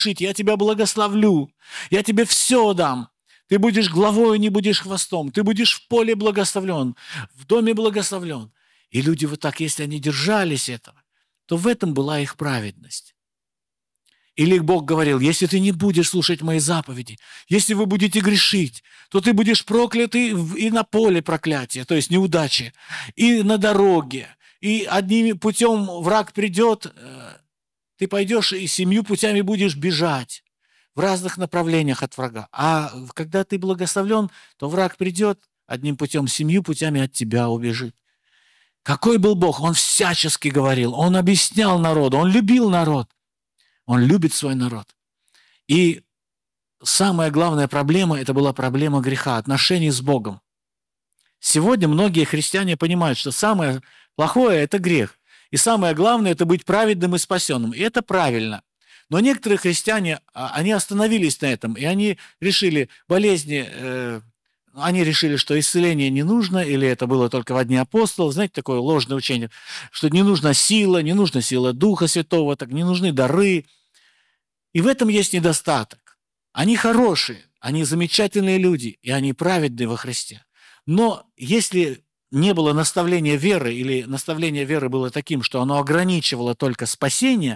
я тебя благословлю, я тебе все дам. Ты будешь главою, не будешь хвостом. Ты будешь в поле благословлен, в доме благословлен. И люди вот так, если они держались этого, то в этом была их праведность. Или Бог говорил, если ты не будешь слушать мои заповеди, если вы будете грешить, то ты будешь проклятый и на поле проклятия, то есть неудачи, и на дороге, и одним путем враг придет, ты пойдешь и 7 путями будешь бежать в разных направлениях от врага. А когда ты благословлен, то враг придет одним путем, 7 путями от тебя убежит. Какой был Бог? Он всячески говорил, он объяснял народу, он любил народ. Он любит свой народ. И самая главная проблема – это была проблема греха, отношений с Богом. Сегодня многие христиане понимают, что самое плохое – это грех. И самое главное – это быть праведным и спасенным. И это правильно. Но некоторые христиане, они остановились на этом, и они решили болезни, они решили, что исцеление не нужно, или это было только в дни апостолов. Знаете, такое ложное учение, что не нужна сила Духа Святого, так не нужны дары. И в этом есть недостаток. Они хорошие, они замечательные люди, и они праведные во Христе. Но если не было наставления веры, или наставление веры было таким, что оно ограничивало только спасение,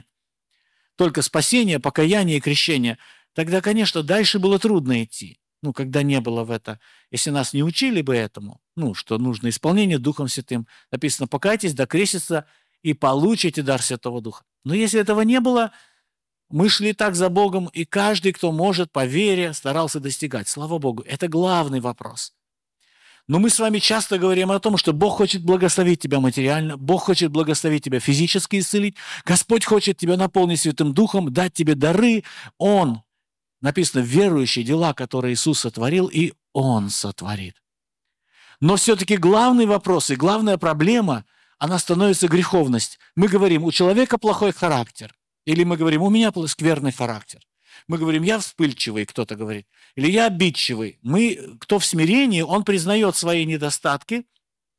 покаяние и крещение, тогда, конечно, дальше было трудно идти. Когда не было в это, если нас не учили бы этому, что нужно исполнение Духом Святым, написано, покайтесь, да крестится, и получите дар Святого Духа. Но если этого не было, мы шли так за Богом, и каждый, кто может, по вере, старался достигать. Слава Богу, это главный вопрос. Но мы с вами часто говорим о том, что Бог хочет благословить тебя материально, Бог хочет благословить тебя физически исцелить, Господь хочет тебя наполнить Святым Духом, дать тебе дары. Он, написано, верующие дела, которые Иисус сотворил, и Он сотворит. Но все-таки главный вопрос и главная проблема, она становится греховность. Мы говорим, у человека плохой характер. Или мы говорим, у меня скверный характер. Мы говорим, я вспыльчивый, кто-то говорит. Или я обидчивый. Кто в смирении, он признает свои недостатки,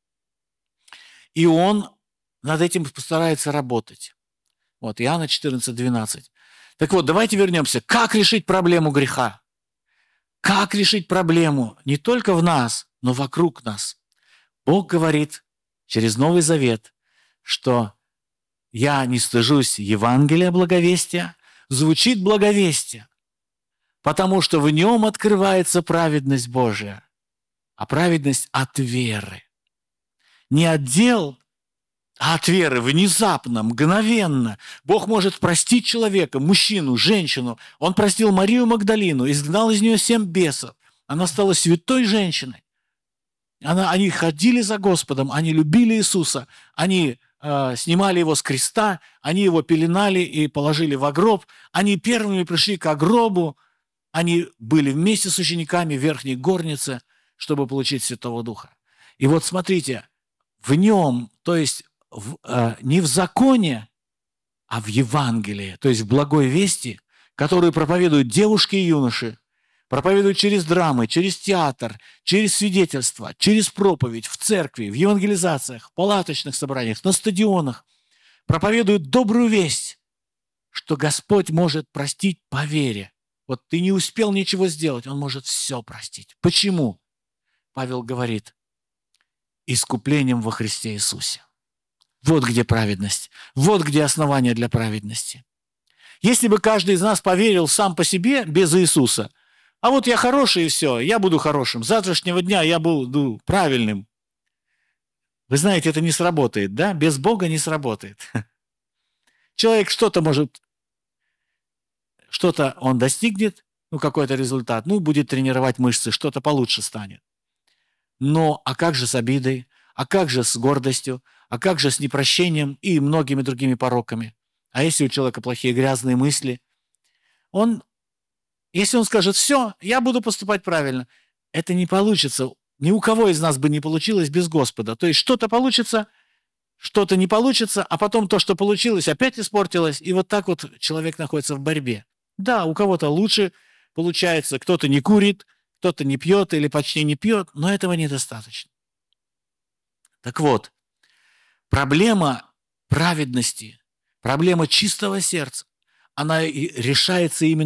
и он над этим постарается работать. Иоанна 14:12. Так вот, давайте вернемся. Как решить проблему греха? Как решить проблему не только в нас, но вокруг нас? Бог говорит через Новый Завет, что «Я не стыжусь Евангелия благовестия», звучит благовестие, потому что в нем открывается праведность Божия, а праведность от веры. Не от дел, а от веры, внезапно, мгновенно. Бог может простить человека, мужчину, женщину. Он простил Марию Магдалину, изгнал из нее 7 бесов. Она стала святой женщиной. Они ходили за Господом, они любили Иисуса, они снимали его с креста, они его пеленали и положили в гроб. Они первыми пришли к гробу, они были вместе с учениками в верхней горнице, чтобы получить Святого Духа. И вот смотрите, в нем, то есть не в законе, а в Евангелии, то есть в благой вести, которую проповедуют девушки и юноши, проповедуют через драмы, через театр, через свидетельство, через проповедь, в церкви, в евангелизациях, в палаточных собраниях, на стадионах. Проповедуют добрую весть, что Господь может простить по вере. Ты не успел ничего сделать, Он может все простить. Почему? Павел говорит, искуплением во Христе Иисусе. Вот где праведность, вот где основание для праведности. Если бы каждый из нас поверил сам по себе, без Иисуса, я хороший и все, я буду хорошим, с завтрашнего дня я буду правильным. Вы знаете, это не сработает, да? Без Бога не сработает. Человек что-то он достигнет, какой-то результат, будет тренировать мышцы, что-то получше станет. Но а как же с обидой, а как же с гордостью, а как же с непрощением и многими другими пороками? А если у человека плохие грязные мысли? Если он скажет, все, я буду поступать правильно, это не получится. Ни у кого из нас бы не получилось без Господа. То есть что-то получится, что-то не получится, а потом то, что получилось, опять испортилось. И вот так человек находится в борьбе. Да, у кого-то лучше получается, кто-то не курит, кто-то не пьет или почти не пьет, но этого недостаточно. Так вот, проблема праведности, проблема чистого сердца, она и решается именно